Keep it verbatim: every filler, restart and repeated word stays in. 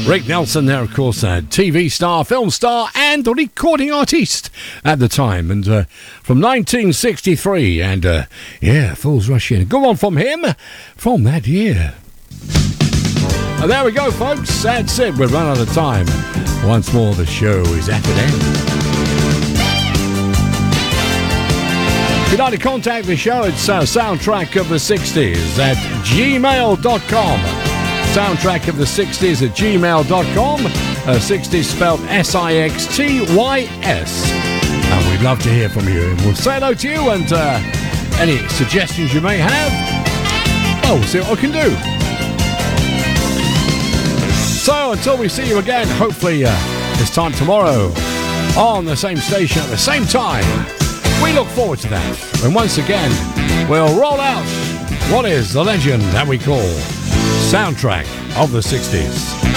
Rick Nelson there, of course, a T V star, film star, and a recording artist at the time. And uh, from nineteen sixty-three, and uh, yeah, Fools Rush In. Go on from him from that year. And there we go, folks. That's it. We've run out of time. Once more, the show is at an end. If you'd like to contact the show, it's uh, soundtrack of the sixties at gmail dot com. Soundtrack of the sixties at gmail dot com. Uh, sixties spelled S I X T Y S. And we'd love to hear from you. And we'll say hello to you, and uh, any suggestions you may have, well, we'll see what we can do. So until we see you again, hopefully uh, this time tomorrow on the same station at the same time, we look forward to that. And once again, we'll roll out what is the legend that we call Soundtrack of the sixties.